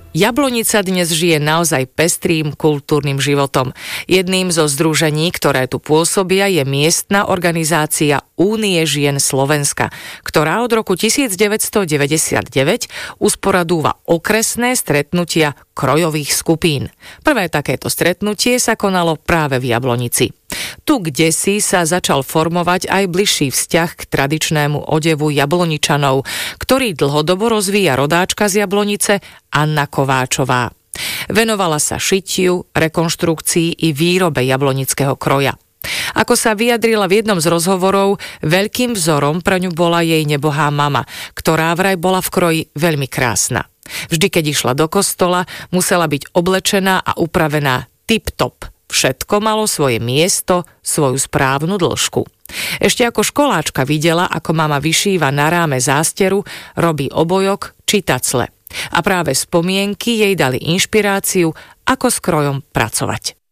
Jablonica dnes žije naozaj pestrým kultúrnym životom. Jedným zo združení, ktoré tu pôsobia, je miestna organizácia Únie žien Slovenska, ktorá od roku 1999 usporadúva okresné stretnutia krojových skupín. Prvé takéto stretnutie sa konalo práve v Jablonici. Tu kdesi sa začal formovať aj bližší vzťah k tradičnému odevu Jabloničanov, ktorý dlhodobo rozvíja rodáčka z Jablonice Anna Kováčová. Venovala sa šitiu, rekonštrukcii i výrobe jablonického kroja. Ako sa vyjadrila v jednom z rozhovorov, veľkým vzorom pre ňu bola jej nebohá mama, ktorá vraj bola v kroji veľmi krásna. Vždy, keď išla do kostola, musela byť oblečená a upravená tip-top. Všetko malo svoje miesto, svoju správnu dĺžku. Ešte ako školáčka videla, ako mama vyšíva na ráme zásteru, robí obojok či tacle. A práve spomienky jej dali inšpiráciu, ako s krojom pracovať.